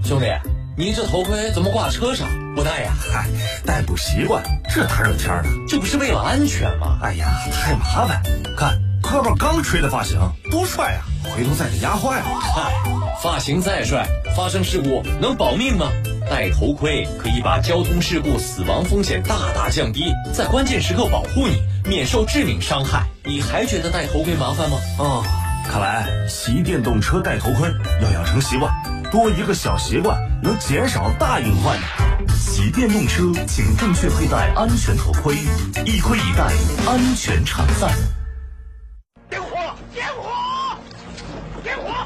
兄弟，你这头盔怎么挂车上不戴呀？ 嗨，戴不习惯，这大热天的， 这不是为了安全吗？ 哎呀，太麻烦。看后边刚吹的发型，多帅啊！回头再给压坏了。 嗨，发型再帅，发生事故能保命吗？戴头盔可以把交通事故死亡风险大大降低，在关键时刻保护你，免受致命伤害。你还觉得戴头盔麻烦吗？ 哦，看来骑电动车戴头盔要养成习惯，多一个小习惯能减少大隐患。 骑电动车请正确佩戴安全头盔，一盔一戴，安全常在。 点火！点火！点火！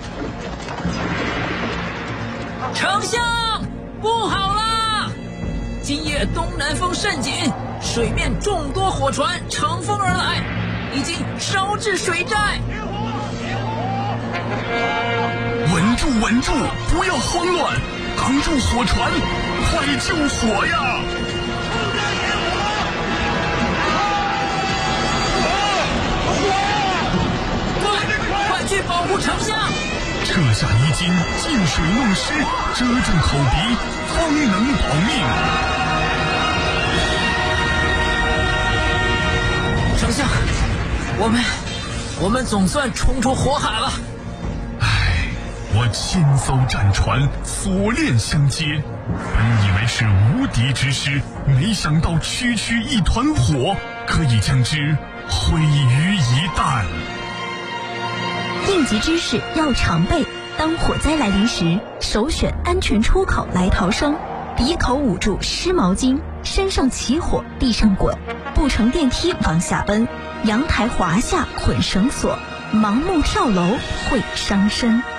丞相，不好啦！今夜东南风甚紧，水面众多火船乘风而来，已经烧至水寨。 稳住，稳住，不要慌乱，扛住火船，快救火呀！ 快去保护丞相！ 撤下衣襟，进水弄湿，遮住口鼻，方能保命。 丞相，我们总算冲出火海了。 唉，我亲艘战船，锁链相接，本以为是无敌之师，没想到区区一团火，可以将之毁于一旦。 应急知识要常备，当火灾来临时，首选安全出口来逃生，鼻口捂住湿毛巾，身上起火地上滚，不乘电梯往下奔，阳台滑下捆绳索，盲目跳楼会伤身。